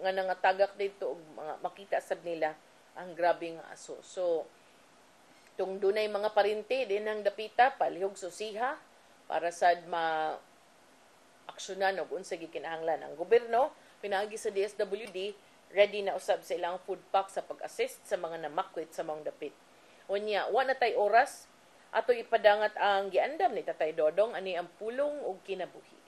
nga nangatagak dito, mga makita sab nila ang grabe nga aso. So, tung dunay mga parinti din ang dapita, palihog susiha, para sad aksyonan og unsa gikinahanglan ang gobyerno pinaagi sa DSWD ready na usab sa ilang food pack sa pag-assist sa mga namakwit sa mga dapit. Unya, wa na tay oras ato ipadangat ang giandam ni Tatay Dodong ani ang pulong ug kinabuhi.